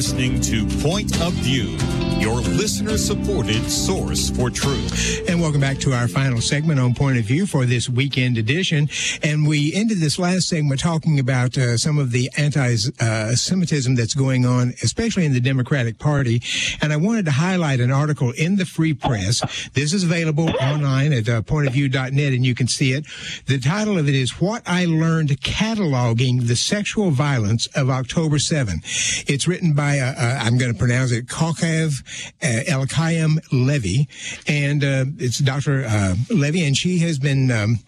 listening to Point of View, your listener-supported source for truth. And welcome back to our final segment on Point of View for this weekend edition. And we ended this last segment talking about some of the anti-Semitism that's going on, especially in the Democratic Party. And I wanted to highlight an article in the Free Press. This is available online at pointofview.net, and you can see it. The title of it is What I Learned Cataloging the Sexual Violence of October 7. It's written by, I'm going to pronounce it, Kochav Elchaim Levy, and it's Dr. Levy, and she has been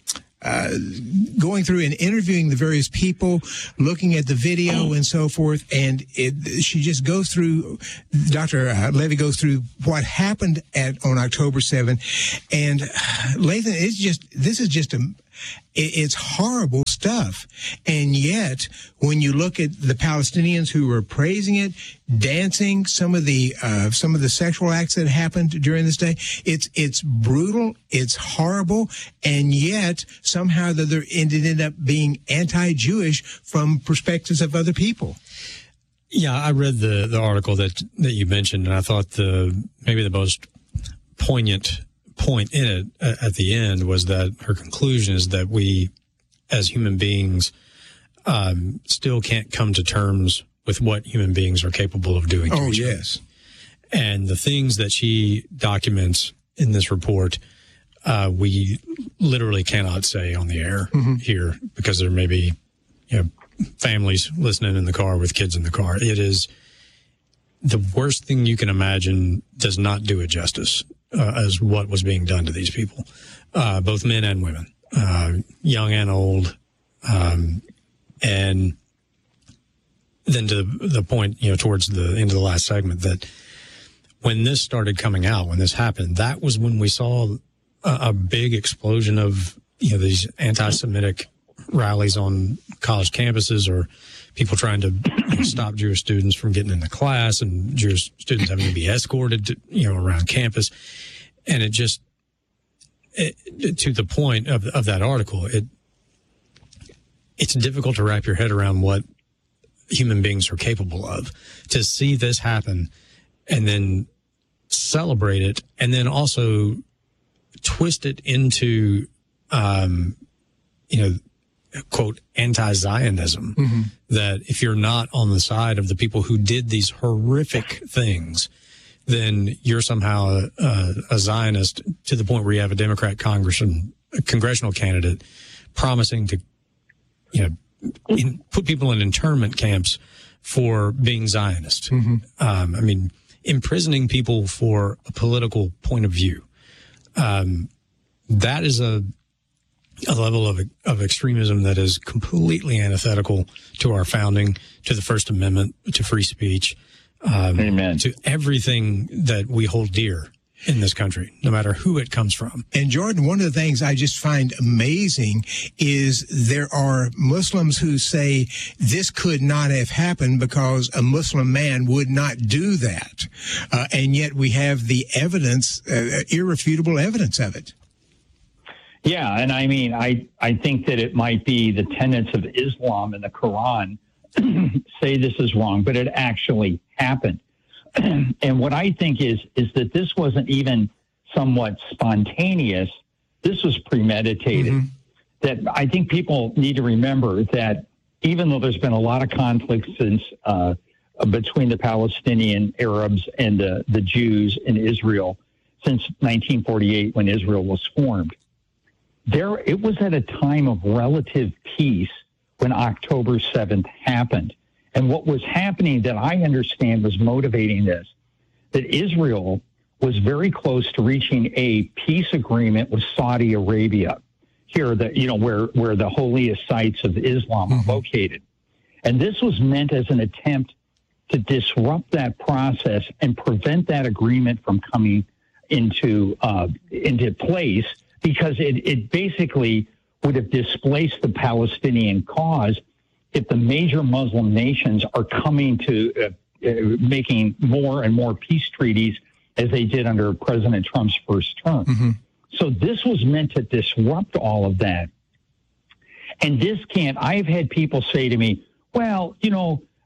going through and interviewing the various people, looking at the video and so forth, and she just goes through, Dr. Levy goes through what happened on October 7, and Lathan, it's horrible stuff. And yet, when you look at the Palestinians who were praising it, dancing, some of the sexual acts that happened during this day, it's brutal, it's horrible, and yet somehow it ended up being anti-Jewish from perspectives of other people. Yeah, I read the article that you mentioned, and I thought maybe the most poignant point in it at the end was that her conclusion is that we, as human beings, still can't come to terms with what human beings are capable of doing. Oh, yes. And the things that she documents in this report, we literally cannot say on the air here, because there may be, families listening in the car with kids in the car. It is the worst thing you can imagine. Does not do it justice as what was being done to these people, both men and women, young and old. And then to the point, towards the end of the last segment, that when this started coming out, when this happened, that was when we saw a big explosion of, these anti-Semitic rallies on college campuses, or people trying to stop Jewish students from getting into class, and Jewish students having to be escorted to, around campus. And it just, to the point of that article, it's difficult to wrap your head around what human beings are capable of. To see this happen and then celebrate it, and then also twist it into, quote, anti-Zionism, that if you're not on the side of the people who did these horrific things, then you're somehow a Zionist, to the point where you have a Democrat congressional candidate promising to, put people in internment camps for being Zionist. Imprisoning people for a political point of view. That is a level of extremism that is completely antithetical to our founding, to the First Amendment, to free speech, Amen. to everything that we hold dear in this country, no matter who it comes from. And Jordan, one of the things I just find amazing is there are Muslims who say this could not have happened because a Muslim man would not do that. And yet we have the evidence, irrefutable evidence of it. Yeah, and I think that it might be the tenets of Islam and the Quran say this is wrong, but it actually happened. And what I think is that this wasn't even somewhat spontaneous. This was premeditated. That I think people need to remember that even though there's been a lot of conflict since between the Palestinian Arabs and the Jews in Israel since 1948, when Israel was formed, it was at a time of relative peace when October 7th happened. And what was happening that I understand was motivating this, that Israel was very close to reaching a peace agreement with Saudi Arabia, here, where the holiest sites of Islam are located. And this was meant as an attempt to disrupt that process and prevent that agreement from coming into place, because it basically would have displaced the Palestinian cause if the major Muslim nations are coming to making more and more peace treaties as they did under President Trump's first term. So this was meant to disrupt all of that. And I've had people say to me, well,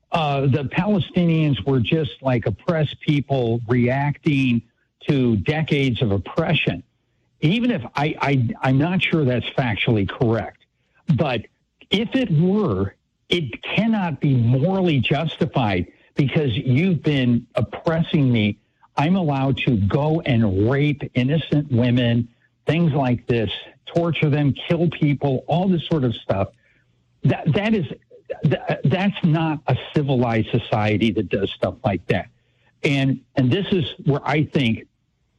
the Palestinians were just like oppressed people reacting to decades of oppression. Even if I'm not sure that's factually correct, but if it were, it cannot be morally justified because you've been oppressing me. I'm allowed to go and rape innocent women, things like this, torture them, kill people, all this sort of stuff. That's not a civilized society that does stuff like that. And this is where I think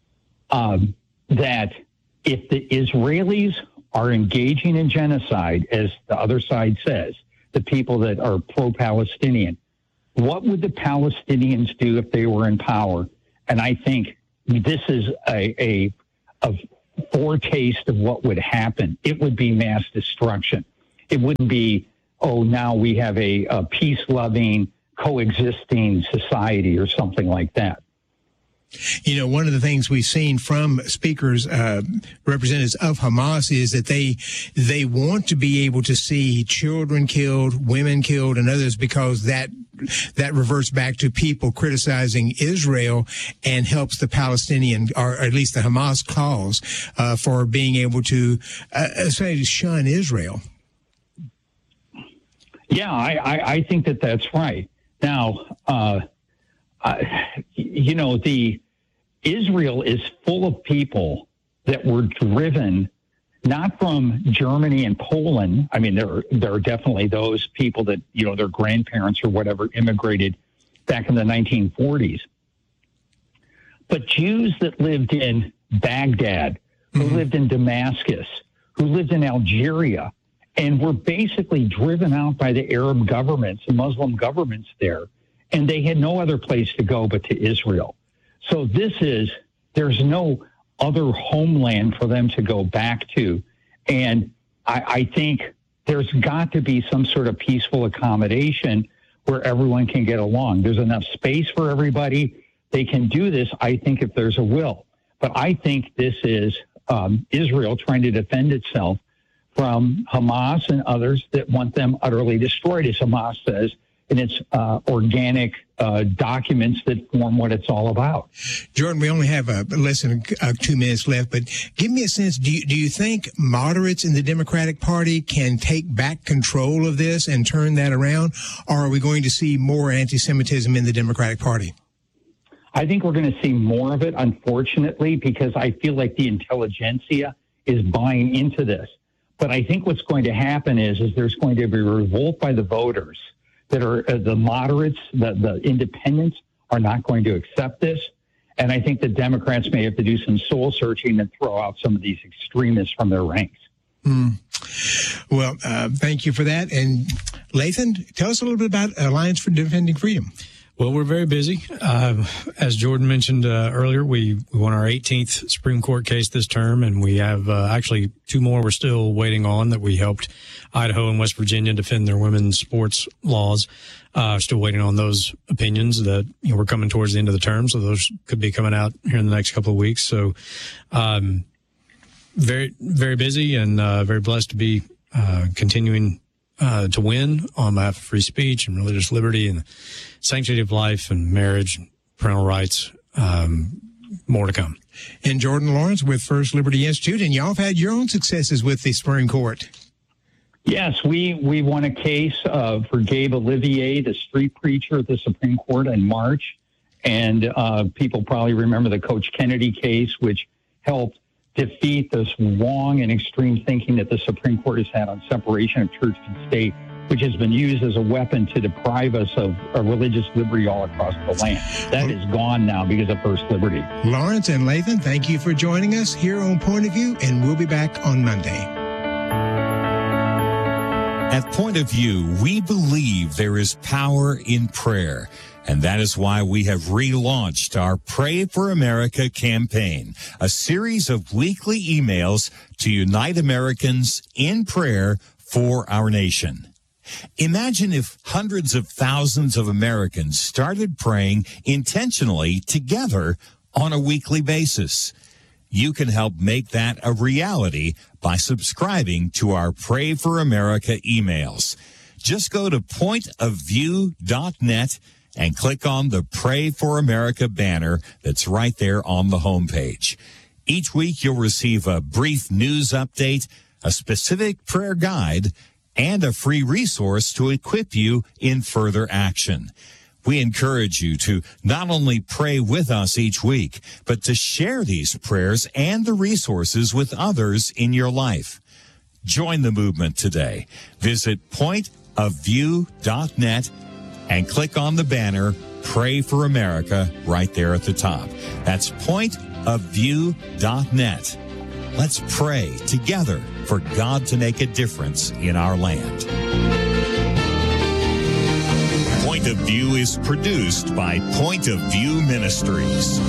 that if the Israelis are engaging in genocide, as the other side says, the people that are pro-Palestinian, what would the Palestinians do if they were in power? And I think this is a foretaste of what would happen. It would be mass destruction. It wouldn't be, oh, now we have a peace-loving, coexisting society or something like that. You know, one of the things we've seen from speakers, representatives of Hamas, is that they want to be able to see children killed, women killed, and others, because that reverts back to people criticizing Israel and helps the Palestinian, or at least the Hamas cause, for being able to say shun Israel. Yeah, I think that's right. Now, Israel is full of people that were driven not from Germany and Poland. I mean, there are definitely those people that, their grandparents or whatever immigrated back in the 1940s. But Jews that lived in Baghdad, who lived in Damascus, who lived in Algeria, and were basically driven out by the Arab governments and Muslim governments there. And they had no other place to go but to Israel. So there's no other homeland for them to go back to. And I think there's got to be some sort of peaceful accommodation where everyone can get along. There's enough space for everybody. They can do this, I think, if there's a will. But I think this is Israel trying to defend itself from Hamas and others that want them utterly destroyed, as Hamas says in its organic documents that form what it's all about. Jordan, we only have less than 2 minutes left, but give me a sense, do you think moderates in the Democratic Party can take back control of this and turn that around, or are we going to see more anti-Semitism in the Democratic Party? I think we're going to see more of it, unfortunately, because I feel like the intelligentsia is buying into this. But I think what's going to happen is there's going to be a revolt by the voters that are the moderates, the independents are not going to accept this. And I think the Democrats may have to do some soul searching and throw out some of these extremists from their ranks. Well, thank you for that. And Lathan, tell us a little bit about Alliance for Defending Freedom. Well, we're very busy. As Jordan mentioned earlier, we won our 18th Supreme Court case this term, and we have actually 2 more we're still waiting on that we helped Idaho and West Virginia defend their women's sports laws. Still waiting on those opinions that we're coming towards the end of the term, so those could be coming out here in the next couple of weeks. So very, very busy and very blessed to be continuing to win on behalf of free speech and religious liberty and sanctity of life and marriage, parental rights, more to come. And Jordan Lawrence with First Liberty Institute, and y'all have had your own successes with the Supreme Court. Yes, we won a case for Gabe Olivier, the street preacher at the Supreme Court in March. And people probably remember the Coach Kennedy case, which helped defeat this wrong and extreme thinking that the Supreme Court has had on separation of church and state, which has been used as a weapon to deprive us of religious liberty all across the land. That is gone now because of First Liberty. Lawrence and Lathan, thank you for joining us here on Point of View, and we'll be back on Monday. At Point of View, we believe there is power in prayer. And that is why we have relaunched our Pray for America campaign, a series of weekly emails to unite Americans in prayer for our nation. Imagine if hundreds of thousands of Americans started praying intentionally together on a weekly basis. You can help make that a reality by subscribing to our Pray for America emails. Just go to pointofview.net and click on the Pray for America banner that's right there on the homepage. Each week, you'll receive a brief news update, a specific prayer guide, and a free resource to equip you in further action. We encourage you to not only pray with us each week, but to share these prayers and the resources with others in your life. Join the movement today. Visit pointofview.net and click on the banner, Pray for America, right there at the top. That's pointofview.net. Let's pray together for God to make a difference in our land. Point of View is produced by Point of View Ministries.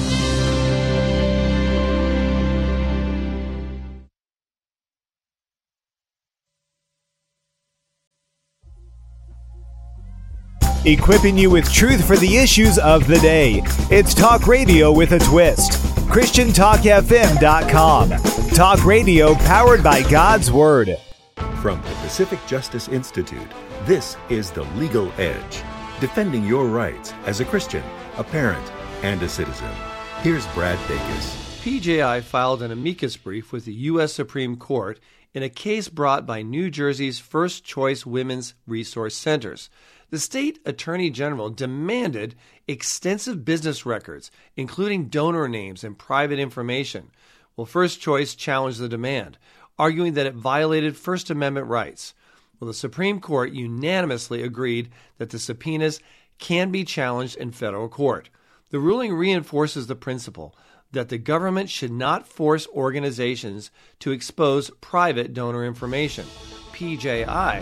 Equipping you with truth for the issues of the day. It's Talk Radio with a twist. ChristianTalkFM.com. Talk radio powered by God's Word. From the Pacific Justice Institute, this is The Legal Edge, defending your rights as a Christian, a parent, and a citizen. Here's Brad Dacus. PJI filed an amicus brief with the U.S. Supreme Court in a case brought by New Jersey's First Choice Women's Resource Centers. The state attorney general demanded extensive business records, including donor names and private information. Well, First Choice challenged the demand, arguing that it violated First Amendment rights. Well, the Supreme Court unanimously agreed that the subpoenas can be challenged in federal court. The ruling reinforces the principle that the government should not force organizations to expose private donor information. PJI.org.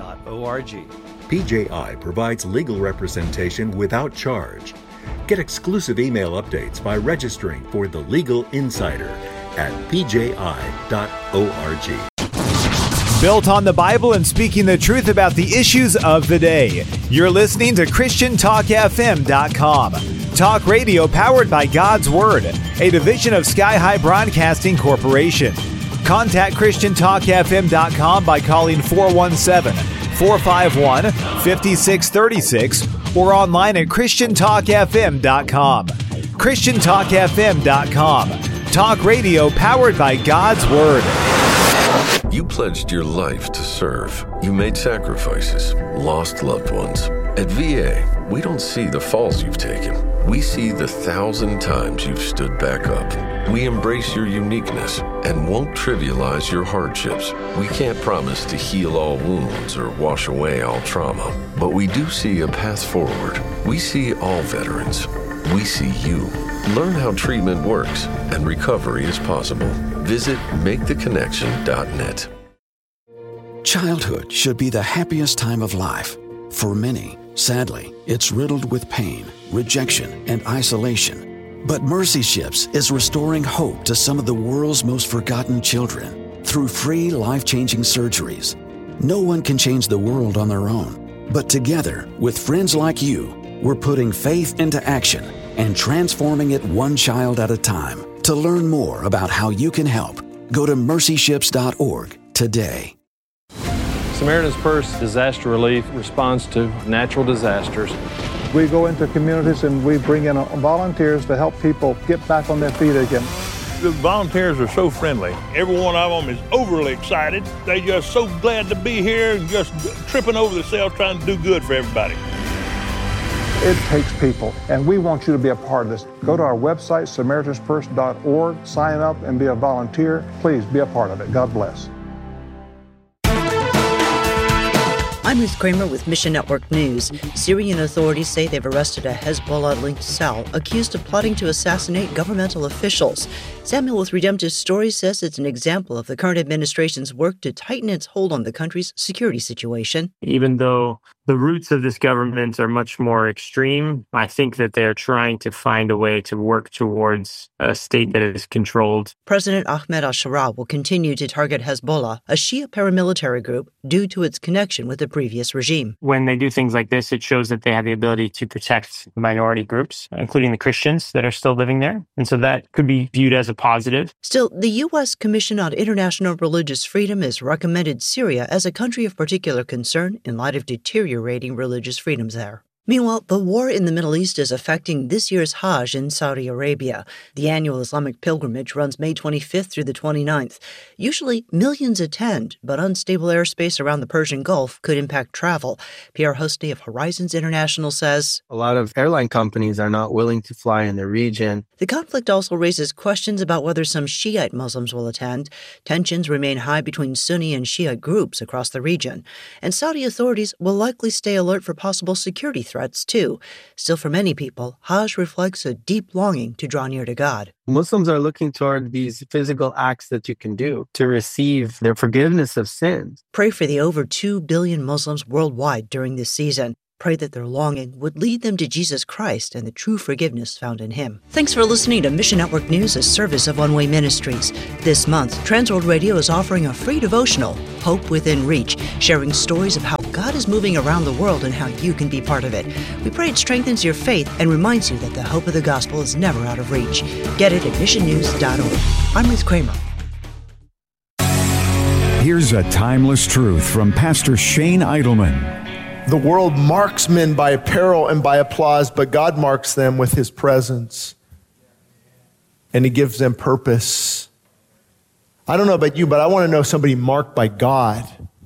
PJI provides legal representation without charge. Get exclusive email updates by registering for The Legal Insider at pji.org. Built on the Bible and speaking the truth about the issues of the day. You're listening to ChristianTalkFM.com. Talk radio powered by God's Word, a division of Sky High Broadcasting Corporation. Contact ChristianTalkFM.com by calling 417-451-5636 or online at ChristianTalkFM.com. ChristianTalkFM.com. Talk radio powered by God's Word. You pledged your life to serve. You made sacrifices, lost loved ones. At VA, we don't see the falls you've taken. We see the 1,000 times you've stood back up. We embrace your uniqueness and won't trivialize your hardships. We can't promise to heal all wounds or wash away all trauma, but we do see a path forward. We see all veterans. We see you. Learn how treatment works and recovery is possible. Visit MakeTheConnection.net. Childhood should be the happiest time of life. For many, sadly, it's riddled with pain, rejection, and isolation. But Mercy Ships is restoring hope to some of the world's most forgotten children through free, life-changing surgeries. No one can change the world on their own, but together, with friends like you, we're putting faith into action and transforming it one child at a time. To learn more about how you can help, go to mercyships.org today. Samaritan's Purse Disaster Relief responds to natural disasters. We go into communities and we bring in volunteers to help people get back on their feet again. The volunteers are so friendly. Every one of them is overly excited. They're just so glad to be here and just tripping over themselves trying to do good for everybody. It takes people, and we want you to be a part of this. Go to our website, SamaritansPurse.org, sign up and be a volunteer. Please be a part of it. God bless. I'm Ruth Kramer with Mission Network News. Syrian authorities say they've arrested a Hezbollah-linked cell accused of plotting to assassinate governmental officials. Samuel with Redemptive Stories says it's an example of the current administration's work to tighten its hold on the country's security situation. Even though The roots of this government are much more extreme. I think that they're trying to find a way to work towards a state that is controlled. President Ahmed al-Sharaa will continue to target Hezbollah, a Shia paramilitary group, due to its connection with the previous regime. When they do things like this, it shows that they have the ability to protect minority groups, including the Christians that are still living there. And so that could be viewed as a positive. Still, the U.S. Commission on International Religious Freedom has recommended Syria as a country of particular concern in light of deteriorating religious freedoms there. Meanwhile, the war in the Middle East is affecting this year's Hajj in Saudi Arabia. The annual Islamic pilgrimage runs May 25th through the 29th. Usually, millions attend, but unstable airspace around the Persian Gulf could impact travel. Pierre Hoste of Horizons International says, a lot of airline companies are not willing to fly in the region. The conflict also raises questions about whether some Shiite Muslims will attend. Tensions remain high between Sunni and Shiite groups across the region. And Saudi authorities will likely stay alert for possible security threats, too. Still, for many people, Hajj reflects a deep longing to draw near to God. Muslims are looking toward these physical acts that you can do to receive their forgiveness of sins. Pray for the over 2 billion Muslims worldwide during this season. Pray that their longing would lead them to Jesus Christ and the true forgiveness found in Him. Thanks for listening to Mission Network News, a service of One Way Ministries. This month, Transworld Radio is offering a free devotional, Hope Within Reach, sharing stories of how God is moving around the world and how you can be part of it. We pray it strengthens your faith and reminds you that the hope of the gospel is never out of reach. Get it at missionnews.org. I'm Ruth Kramer. Here's a timeless truth from Pastor Shane Idleman. The world marks men by apparel and by applause, but God marks them with His presence. And He gives them purpose. I don't know about you, but I want to know somebody marked by God.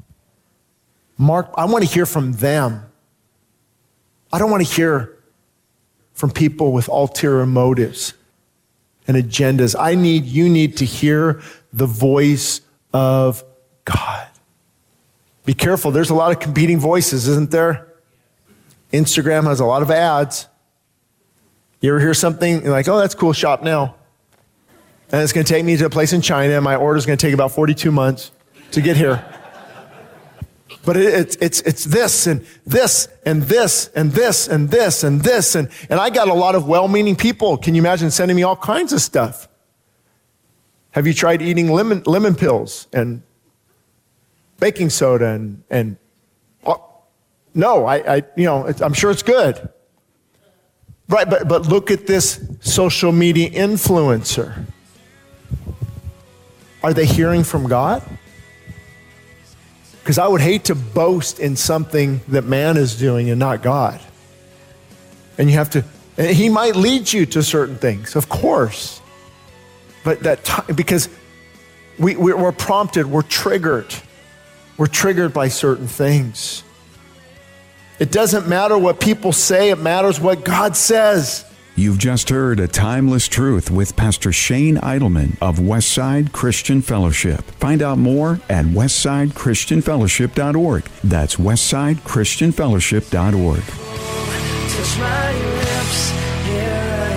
I want to hear from them. I don't want to hear from people with ulterior motives and agendas. You need to hear the voice of God. Be careful. There's a lot of competing voices, isn't there? Instagram has a lot of ads. You ever hear something, you're like, oh, that's cool, shop now. And it's going to take me to a place in China, and my order's going to take about 42 months to get here. But it's this and this and this and this and this and this. And I got a lot of well-meaning people. Can you imagine sending me all kinds of stuff? Have you tried eating lemon pills and baking soda and no, I'm sure it's good. Right, but look at this social media influencer. Are they hearing from God? Because I would hate to boast in something that man is doing and not God. And you have to, and He might lead you to certain things, of course. But because we're prompted, we're triggered. We're triggered by certain things. It doesn't matter what people say, it matters what God says. You've just heard a timeless truth with Pastor Shane Idleman of Westside Christian Fellowship. Find out more at westsidechristianfellowship.org. That's westsidechristianfellowship.org. Touch my lips, here I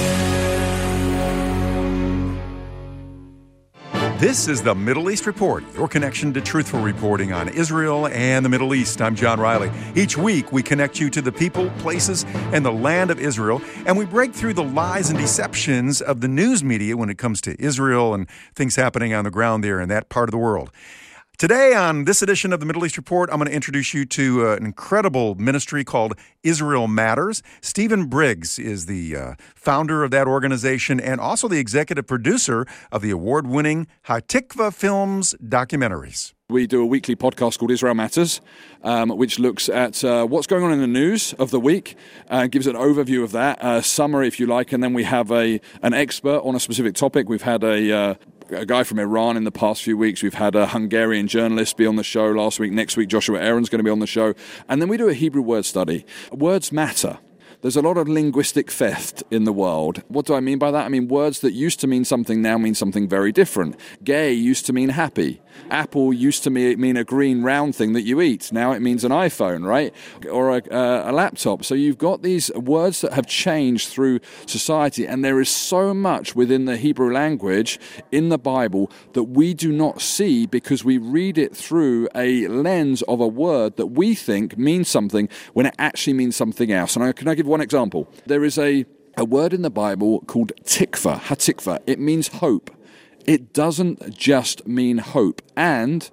am. This is the Middle East Report, your connection to truthful reporting on Israel and the Middle East. I'm John Riley. Each week, we connect you to the people, places, and the land of Israel, and we break through the lies and deceptions of the news media when it comes to Israel and things happening on the ground there in that part of the world. Today, on this edition of the Middle East Report, I'm going to introduce you to an incredible ministry called Israel Matters. Stephen Briggs is the founder of that organization and also the executive producer of the award-winning Hatikva Films documentaries. We do a weekly podcast called Israel Matters, which looks at what's going on in the news of the week, gives an overview of that, a summary if you like, and then we have an expert on a specific topic. We've had a guy from Iran in the past few weeks. We've had a Hungarian journalist be on the show last week. Next week, Joshua Aaron's going to be on the show. And then we do a Hebrew word study. Words matter. There's a lot of linguistic theft in the world. What do I mean by that? I mean words that used to mean something now mean something very different. Gay used to mean happy. Apple used to mean a green round thing that you eat. Now it means an iPhone, right? Or a laptop. So you've got these words that have changed through society, and there is so much within the Hebrew language in the Bible that we do not see because we read it through a lens of a word that we think means something when it actually means something else. And can I give one example? There is a word in the Bible called tikva, hatikva. It means hope. It doesn't just mean hope. And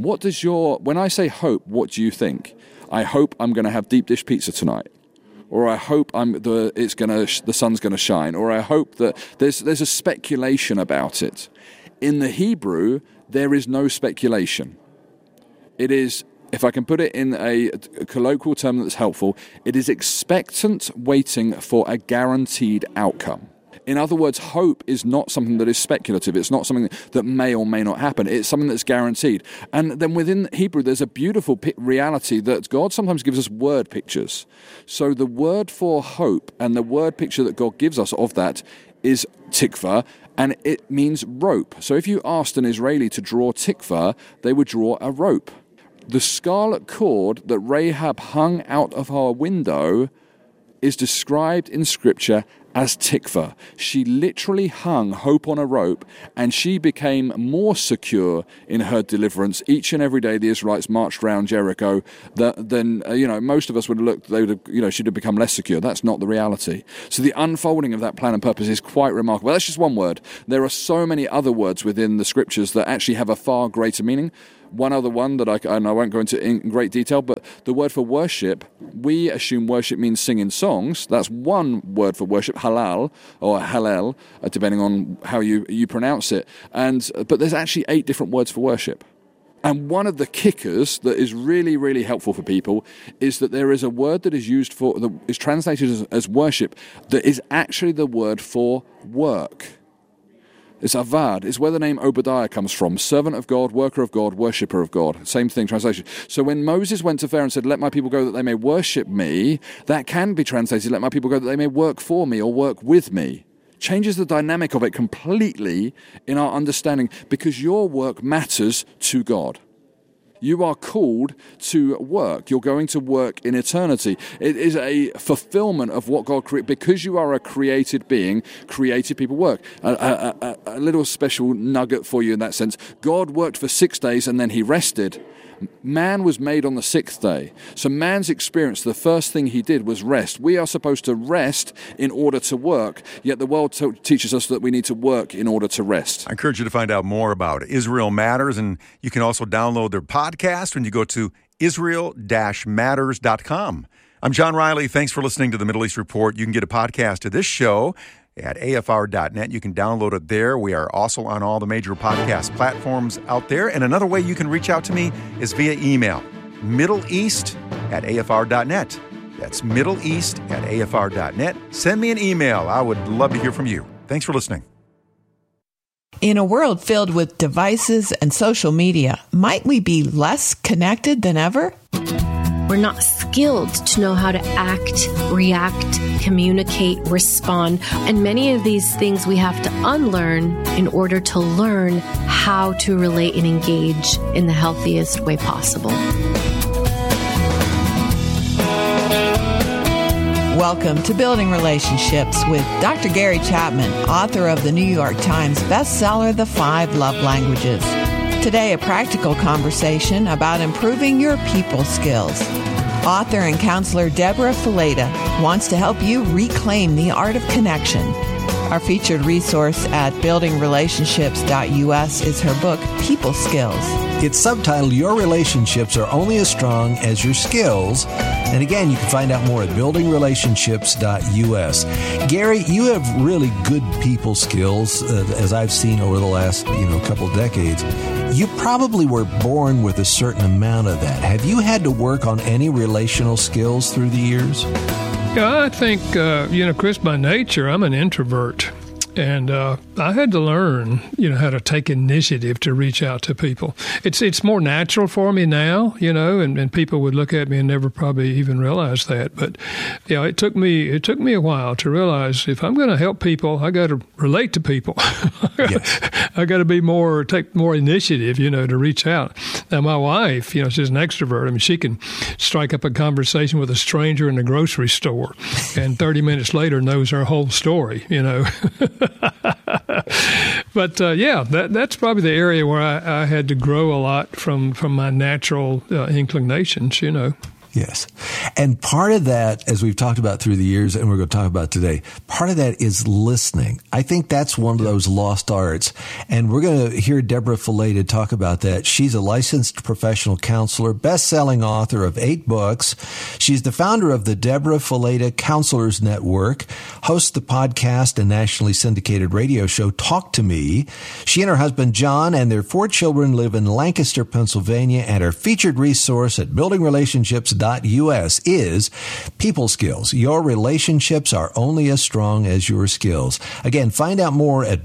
when I say hope, what do you think? I hope I'm going to have deep dish pizza tonight. Or I hope the sun's going to shine. Or I hope that there's a speculation about it. In the Hebrew, there is no speculation. It is, if I can put it in a colloquial term that's helpful, it is expectant waiting for a guaranteed outcome. In other words, hope is not something that is speculative. It's not something that may or may not happen. It's something that's guaranteed. And then within Hebrew, there's a beautiful reality that God sometimes gives us word pictures. So the word for hope and the word picture that God gives us of that is tikva, and it means rope. So if you asked an Israeli to draw tikva, they would draw a rope. The scarlet cord that Rahab hung out of her window is described in Scripture as tikva. She literally hung hope on a rope, and she became more secure in her deliverance. Each and every day the Israelites marched around Jericho than most of us would have looked, she'd have become less secure. That's not the reality. So the unfolding of that plan and purpose is quite remarkable. That's just one word. There are so many other words within the Scriptures that actually have a far greater meaning. One other one that I won't go into in great detail, but the word for worship, we assume worship means singing songs. That's one word for worship, halal or hallel, depending on how you pronounce it. But there's actually 8 different words for worship. And one of the kickers that is really, really helpful for people is that there is a word that is used that is translated as worship that is actually the word for work. It's avad. It's where the name Obadiah comes from. Servant of God, worker of God, worshipper of God. Same thing, translation. So when Moses went to Pharaoh and said, let my people go that they may worship me, that can be translated, let my people go that they may work for me or work with me. Changes the dynamic of it completely in our understanding, because your work matters to God. You are called to work. You're going to work in eternity. It is a fulfillment of what God created. Because you are a created being, created people work. A little special nugget for you in that sense. God worked for 6 days and then he rested. Man was made on the 6th day. So man's experience, the first thing he did was rest. We are supposed to rest in order to work, yet the world teaches us that we need to work in order to rest. I encourage you to find out more about Israel Matters, and you can also download their podcast when you go to Israel-Matters.com. I'm John Riley. Thanks for listening to the Middle East Report. You can get a podcast of this show at afr.net. You can download it there. We are also on all the major podcast platforms out there. And another way you can reach out to me is via email, middleeast@afr.net. That's middleeast@afr.net. Send me an email. I would love to hear from you. Thanks for listening. In a world filled with devices and social media, might we be less connected than ever? We're not skilled to know how to act, react, communicate, respond. And many of these things we have to unlearn in order to learn how to relate and engage in the healthiest way possible. Welcome to Building Relationships with Dr. Gary Chapman, author of the New York Times bestseller, The 5 Love Languages. Today, a practical conversation about improving your people skills. Author and counselor Deborah Fileta wants to help you reclaim the art of connection. Our featured resource at buildingrelationships.us is her book, People Skills. It's subtitled, Your Relationships Are Only as Strong as Your Skills. And again, you can find out more at buildingrelationships.us. Gary, you have really good people skills, as I've seen over the last couple decades. You probably were born with a certain amount of that. Have you had to work on any relational skills through the years? Yeah, I think, Chris, by nature, I'm an introvert. And I had to learn, how to take initiative to reach out to people. It's more natural for me now, and people would look at me and never probably even realize that. But it took me a while to realize if I'm going to help people, I got to relate to people. I got to take more initiative, to reach out. Now, my wife, she's an extrovert. I mean, she can strike up a conversation with a stranger in the grocery store, and 30 minutes later knows her whole story, But that's probably the area where I had to grow a lot from my natural inclinations, Yes. And part of that, as we've talked about through the years, and we're going to talk about today, part of that is listening. I think that's one of those lost arts. And we're going to hear Deborah Fileta talk about that. She's a licensed professional counselor, best-selling author of 8 books. She's the founder of the Deborah Fileta Counselors Network, hosts the podcast and nationally syndicated radio show Talk to Me. She and her husband, John, and their 4 children live in Lancaster, Pennsylvania, and her featured resource at buildingrelationships.us is People Skills. Your relationships are only as strong as your skills. Again, find out more at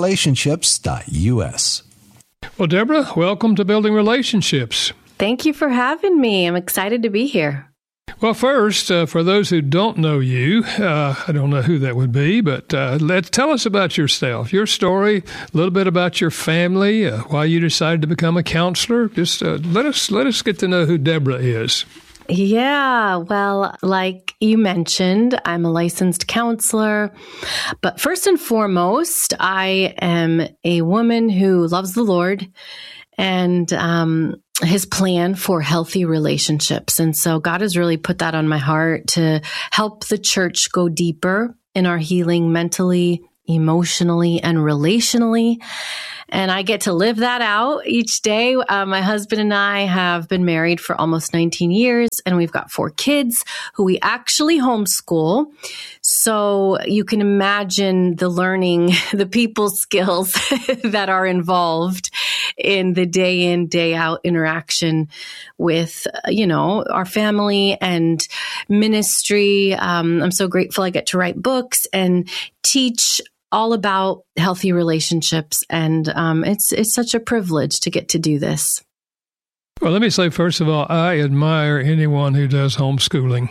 buildingrelationships.us. Well, Deborah, welcome to Building Relationships. Thank you for having me. I'm excited to be here. Well, first, for those who don't know you, I don't know who that would be, but tell us about yourself, your story, a little bit about your family, why you decided to become a counselor. Just let us get to know who Deborah is. Yeah, well, like you mentioned, I'm a licensed counselor. But first and foremost, I am a woman who loves the Lord and His plan for healthy relationships. And so God has really put that on my heart to help the church go deeper in our healing mentally, emotionally, and relationally. And I get to live that out each day. My husband and I have been married for almost 19 years, and we've got 4 kids who we actually homeschool. So you can imagine the learning, the people skills that are involved in the day in, day out interaction with, our family and ministry. I'm so grateful I get to write books and teach all about healthy relationships. And it's such a privilege to get to do this. Well, let me say, first of all, I admire anyone who does homeschooling.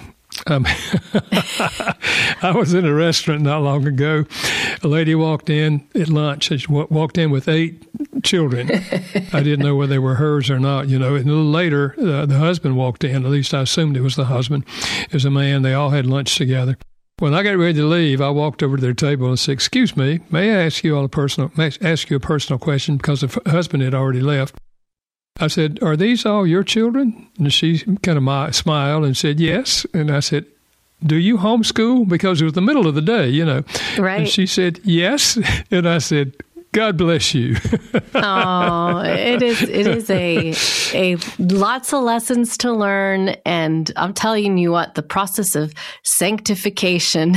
I was in a restaurant not long ago. A lady walked in at lunch. She walked in with 8 children. I didn't know whether they were hers or not, And a little later, the husband walked in. At least I assumed it was the husband. It was a man. They all had lunch together. When I got ready to leave, I walked over to their table and said, "Excuse me, may I ask you a personal question?" Because the husband had already left. I said, "Are these all your children?" And she kind of smiled and said, "Yes." And I said, "Do you homeschool?" Because it was the middle of the day, Right. And she said, "Yes." And I said, "God bless you." Oh, it is a lots of lessons to learn. And I'm telling you what, the process of sanctification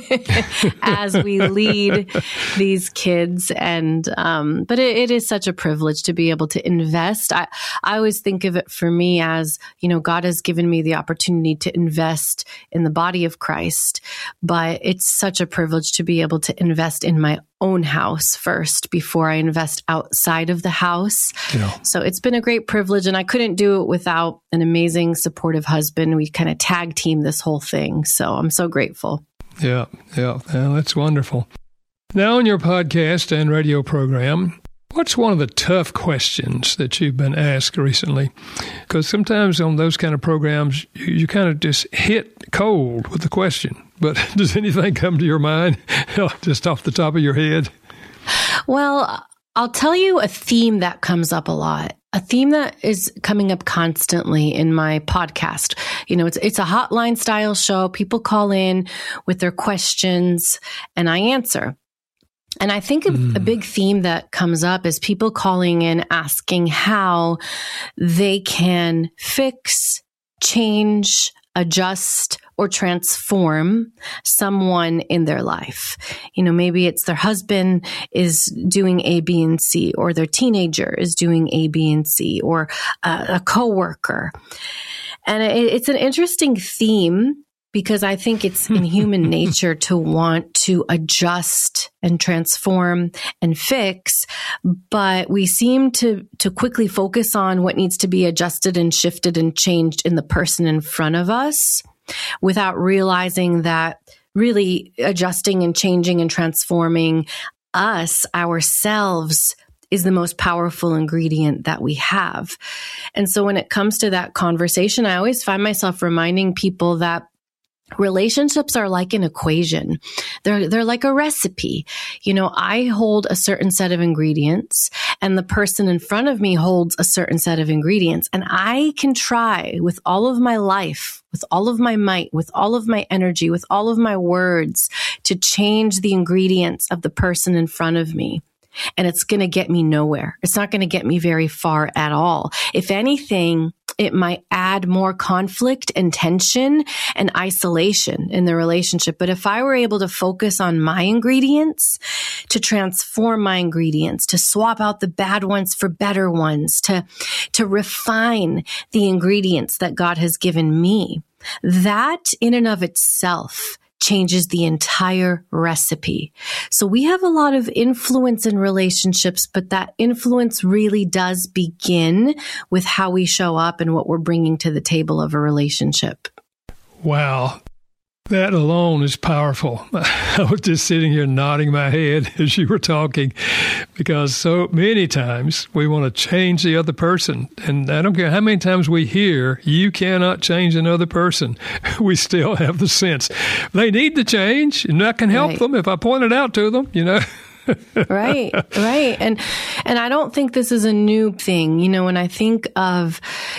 as we lead these kids. And, but it is such a privilege to be able to invest. I always think of it for me as, God has given me the opportunity to invest in the body of Christ, but it's such a privilege to be able to invest in my own house first before I invest outside of the house. Yeah. So it's been a great privilege, and I couldn't do it without an amazing, supportive husband. We kind of tag team this whole thing. So I'm so grateful. Yeah. Well, that's wonderful. Now, on your podcast and radio program, what's one of the tough questions that you've been asked recently? Because sometimes on those kind of programs, you kind of just hit cold with the question. But does anything come to your mind just off the top of your head? Well, I'll tell you a theme that comes up a lot. A theme that is coming up constantly in my podcast. It's a hotline style show. People call in with their questions and I answer. And I think a big theme that comes up is people calling in asking how they can fix, change, adjust, or transform someone in their life. Maybe it's their husband is doing A, B, and C, or their teenager is doing A, B, and C, or a coworker. And it's an interesting theme because I think it's in human nature to want to adjust and transform and fix, but we seem to quickly focus on what needs to be adjusted and shifted and changed in the person in front of us without realizing that really adjusting and changing and transforming ourselves is the most powerful ingredient that we have. And so when it comes to that conversation, I always find myself reminding people that relationships are like an equation. They're like a recipe. I hold a certain set of ingredients and the person in front of me holds a certain set of ingredients. And I can try with all of my life, with all of my might, with all of my energy, with all of my words to change the ingredients of the person in front of me. And it's going to get me nowhere. It's not going to get me very far at all. If anything, it might add more conflict and tension and isolation in the relationship. But if I were able to focus on my ingredients, to transform my ingredients, to swap out the bad ones for better ones, to refine the ingredients that God has given me, that in and of itself changes the entire recipe. So we have a lot of influence in relationships, but that influence really does begin with how we show up and what we're bringing to the table of a relationship. Wow. That alone is powerful. I was just sitting here nodding my head as you were talking, because so many times we want to change the other person. And I don't care how many times we hear, you cannot change another person. We still have the sense they need to change, and I can help them if I point it out to them, Right. And I don't think this is a new thing. When I think of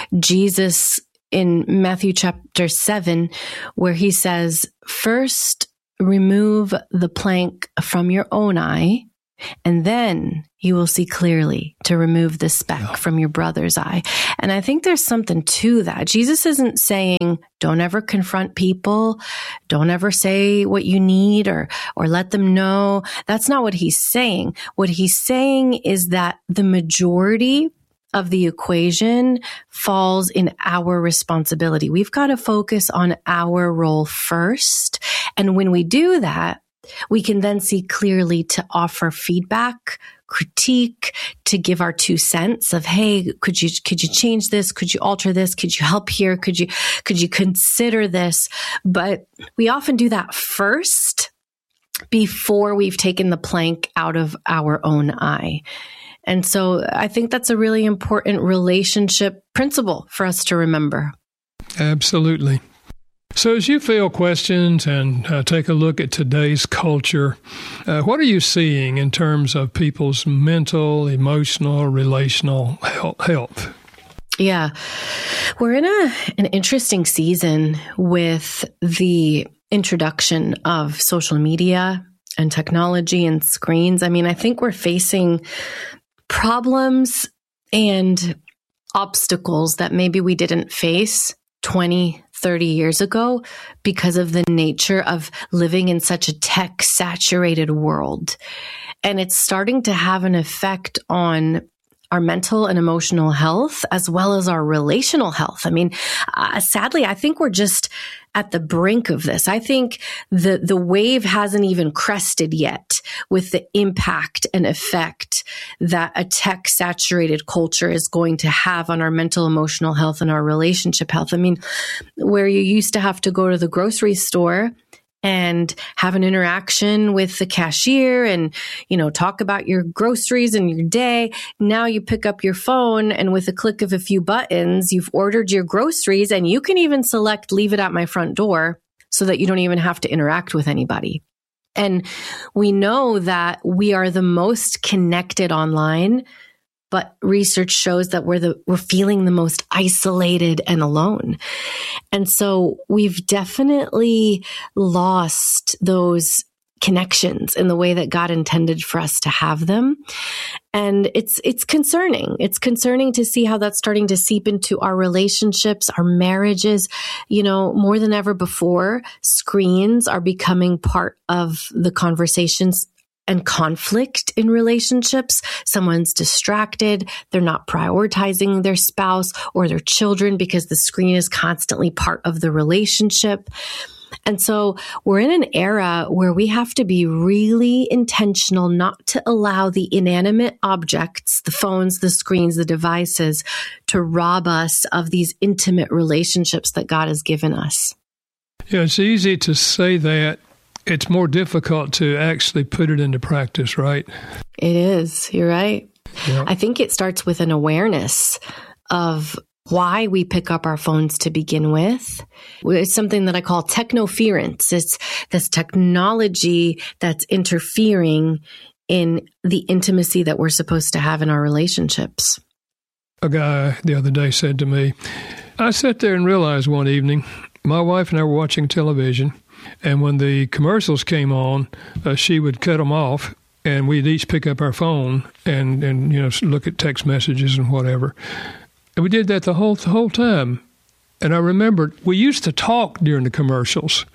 Jesus in Matthew chapter 7, where he says, first remove the plank from your own eye, and then you will see clearly to remove the speck from your brother's eye. And I think there's something to that. Jesus isn't saying, don't ever confront people. Don't ever say what you need or let them know. That's not what he's saying. What he's saying is that the majority of the equation falls in our responsibility. We've got to focus on our role first. And when we do that, we can then see clearly to offer feedback, critique, to give our 2 cents of, hey, could you change this? Could you alter this? Could you help here? Could you consider this? But we often do that first before we've taken the plank out of our own eye. And so I think that's a really important relationship principle for us to remember. Absolutely. So as you field questions and take a look at today's culture, what are you seeing in terms of people's mental, emotional, relational health? Yeah, we're in an interesting season with the introduction of social media and technology and screens. I mean, I think we're facing problems and obstacles that maybe we didn't face 20, 30 years ago because of the nature of living in such a tech-saturated world. And it's starting to have an effect on our mental and emotional health, as well as our relational health. I mean, sadly, I think we're just at the brink of this. I think the wave hasn't even crested yet with the impact and effect that a tech-saturated culture is going to have on our mental, emotional health and our relationship health. I mean, where you used to have to go to the grocery store and have an interaction with the cashier and, talk about your groceries and your day. Now you pick up your phone and with a click of a few buttons, you've ordered your groceries, and you can even select leave it at my front door so that you don't even have to interact with anybody. And we know that we are the most connected online, but research shows that we're feeling the most isolated and alone. And so we've definitely lost those connections in the way that God intended for us to have them. And it's concerning. It's concerning to see how that's starting to seep into our relationships, our marriages. More than ever before, screens are becoming part of the conversations and conflict in relationships. Someone's distracted. They're not prioritizing their spouse or their children because the screen is constantly part of the relationship. And so we're in an era where we have to be really intentional not to allow the inanimate objects, the phones, the screens, the devices, to rob us of these intimate relationships that God has given us. Yeah, it's easy to say that. It's more difficult to actually put it into practice, right? It is. You're right. Yeah. I think it starts with an awareness of why we pick up our phones to begin with. It's something that I call technoference. It's this technology that's interfering in the intimacy that we're supposed to have in our relationships. A guy the other day said to me, I sat there and realized one evening, my wife and I were watching television, and when the commercials came on, she would cut them off, and we'd each pick up our phone and look at text messages and whatever. And we did that the whole time. And I remembered we used to talk during the commercials,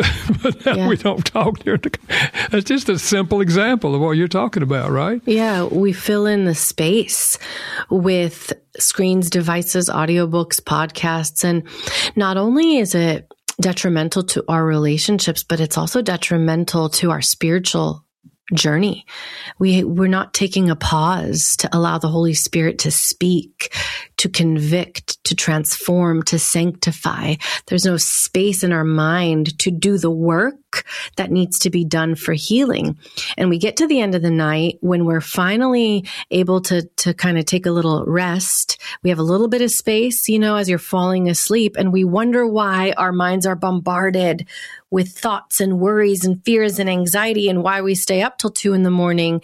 but now we don't talk during the commercials. That's just a simple example of what you're talking about, right? Yeah, we fill in the space with screens, devices, audiobooks, podcasts. And not only is it detrimental to our relationships, but it's also detrimental to our spiritual journey. We're not taking a pause to allow the Holy Spirit to speak, to convict, to transform, to sanctify. There's no space in our mind to do the work that needs to be done for healing. And we get to the end of the night when we're finally able to kind of take a little rest. We have a little bit of space, as you're falling asleep, and we wonder why our minds are bombarded with thoughts and worries and fears and anxiety, and why we stay up till 2 a.m.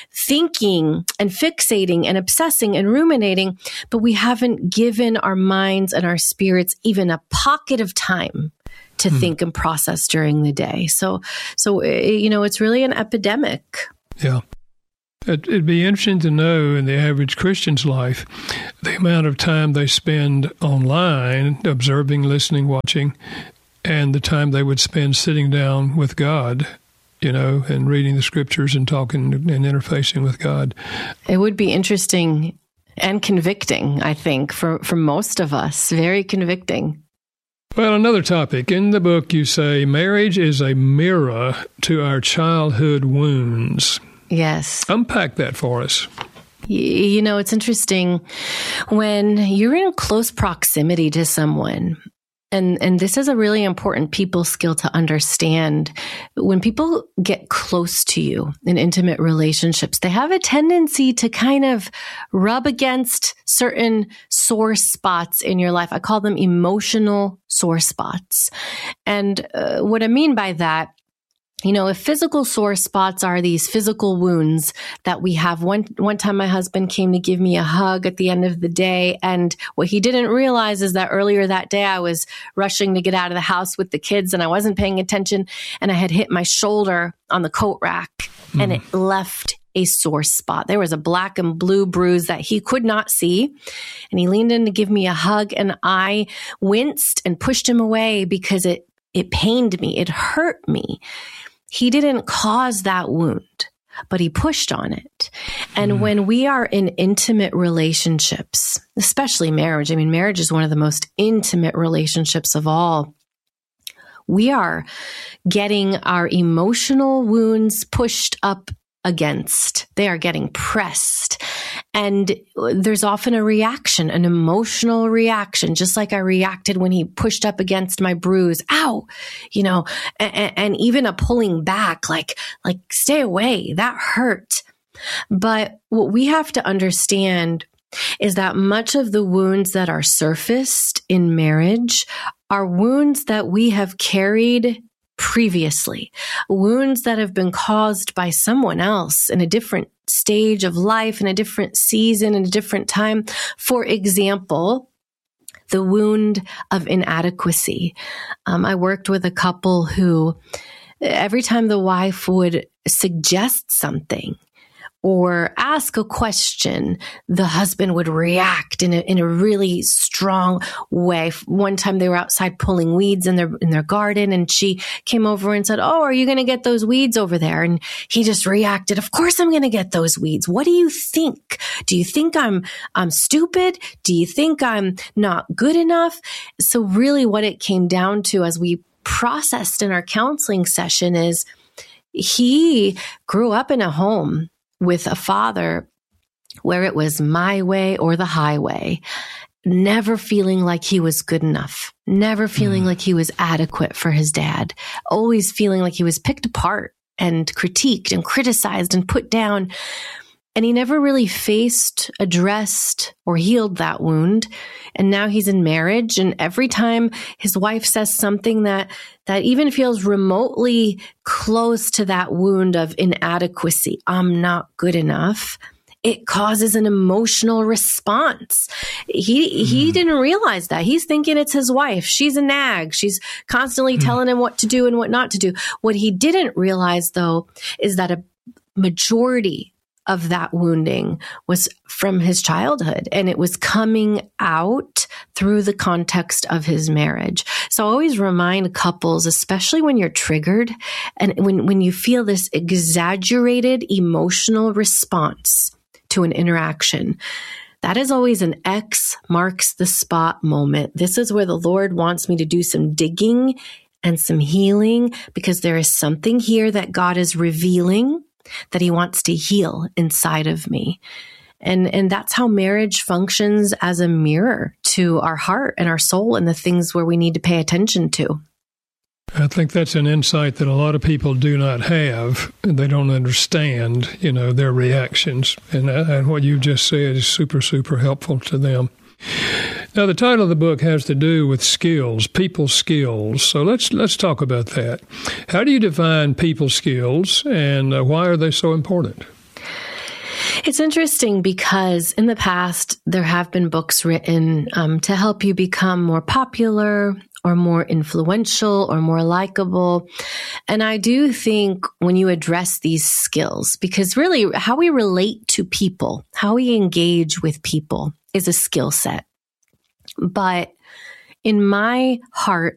thinking and fixating and obsessing and ruminating, but we haven't given our minds and our spirits even a pocket of time to think and process during the day. So it's really an epidemic. Yeah. It'd be interesting to know in the average Christian's life, the amount of time they spend online, observing, listening, watching, and the time they would spend sitting down with God, and reading the scriptures and talking and interfacing with God. It would be interesting and convicting, I think, for most of us. Very convicting. Well, another topic. In the book, you say marriage is a mirror to our childhood wounds. Yes. Unpack that for us. It's interesting when you're in close proximity to someone. And this is a really important people skill to understand. When people get close to you in intimate relationships, they have a tendency to kind of rub against certain sore spots in your life. I call them emotional sore spots. And what I mean by that, if physical sore spots are these physical wounds that we have. One time my husband came to give me a hug at the end of the day. And what he didn't realize is that earlier that day I was rushing to get out of the house with the kids and I wasn't paying attention. And I had hit my shoulder on the coat rack and it left a sore spot. There was a black and blue bruise that he could not see. And he leaned in to give me a hug and I winced and pushed him away because it pained me. It hurt me. He didn't cause that wound, but he pushed on it. And when we are in intimate relationships, especially marriage, marriage is one of the most intimate relationships of all. We are getting our emotional wounds pushed up against. They are getting pressed. And there's often a reaction, an emotional reaction, just like I reacted when he pushed up against my bruise. Ow! And even a pulling back, like stay away. That hurt. But what we have to understand is that much of the wounds that are surfaced in marriage are wounds that we have carried previously, wounds that have been caused by someone else in a different stage of life, in a different season, in a different time. For example, the wound of inadequacy. I worked with a couple who every time the wife would suggest something or ask a question, the husband would react in a really strong way. One time they were outside pulling weeds in their garden and she came over and said, "Oh, are you going to get those weeds over there?" And he just reacted, "Of course I'm going to get those weeds. What do you think? Do you think I'm stupid? Do you think I'm not good enough?" So really what it came down to as we processed in our counseling session is he grew up in a home with a father where it was my way or the highway, never feeling like he was good enough, never feeling like he was adequate for his dad, always feeling like he was picked apart and critiqued and criticized and put down. And he never really faced, addressed, or healed that wound. And now he's in marriage. And every time his wife says something that even feels remotely close to that wound of inadequacy, I'm not good enough, it causes an emotional response. He didn't realize that. He's thinking it's his wife. She's a nag. She's constantly telling him what to do and what not to do. What he didn't realize, though, is that a majority of that wounding was from his childhood, and it was coming out through the context of his marriage. So I always remind couples, especially when you're triggered and when you feel this exaggerated emotional response to an interaction, that is always an X marks the spot moment. This is where the Lord wants me to do some digging and some healing, because there is something here that God is revealing that he wants to heal inside of me. And that's how marriage functions, as a mirror to our heart and our soul and the things where we need to pay attention to. I think that's an insight that a lot of people do not have. They don't understand, their reactions. And what you just said is super, super helpful to them. Now, the title of the book has to do with skills, people skills. So let's talk about that. How do you define people skills, and why are they so important? It's interesting because in the past, there have been books written to help you become more popular or more influential or more likable. And I do think when you address these skills, because really how we relate to people, how we engage with people is a skill set. But in my heart